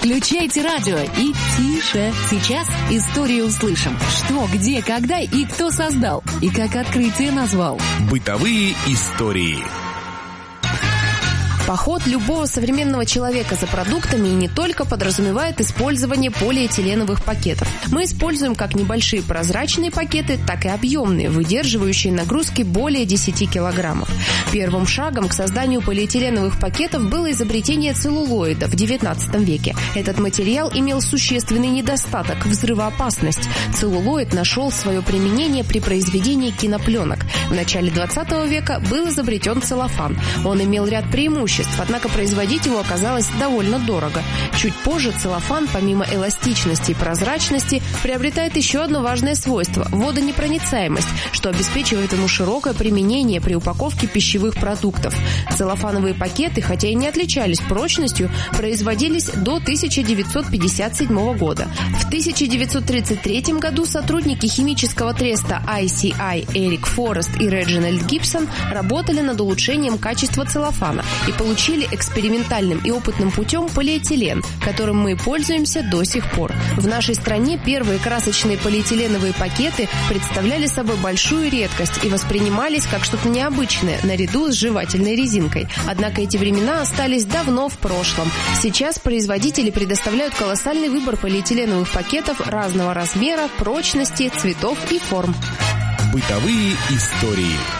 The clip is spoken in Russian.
Включайте радио и тише. Сейчас историю услышим. Что, где, когда и кто создал. И как открытие назвал. Бытовые истории. Поход любого современного человека за продуктами и не только подразумевает использование полиэтиленовых пакетов. Мы используем как небольшие прозрачные пакеты, так и объемные, выдерживающие нагрузки более 10 килограммов. Первым шагом к созданию полиэтиленовых пакетов было изобретение целлулоида в XIX веке. Этот материал имел существенный недостаток – взрывоопасность. Целлулоид нашел свое применение при произведении кинопленок. В начале XX века был изобретен целлофан. Он имел ряд преимуществ, однако производить его оказалось довольно дорого. Чуть позже целлофан, помимо эластичности и прозрачности, приобретает еще одно важное свойство – водонепроницаемость, что обеспечивает ему широкое применение при упаковке пищевых продуктов. Целлофановые пакеты, хотя и не отличались прочностью, производились до 1957 года. В 1933 году сотрудники химического треста ICI Эрик Форест и Реджинальд Гибсон работали над улучшением качества целлофана и получили экспериментальным и опытным путем полиэтилен, которым мы пользуемся до сих пор. В нашей стране первые красочные полиэтиленовые пакеты представляли собой большую редкость и воспринимались как что-то необычное наряду с жевательной резинкой. Однако эти времена остались давно в прошлом. Сейчас производители предоставляют колоссальный выбор полиэтиленовых пакетов разного размера, прочности, цветов и форм. Бытовые истории.